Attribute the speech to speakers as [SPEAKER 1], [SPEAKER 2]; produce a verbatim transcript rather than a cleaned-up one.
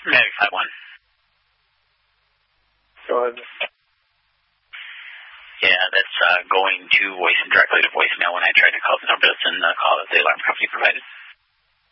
[SPEAKER 1] Maybe five one.
[SPEAKER 2] Go ahead.
[SPEAKER 1] Yeah, that's uh, going to voice directly to voicemail when I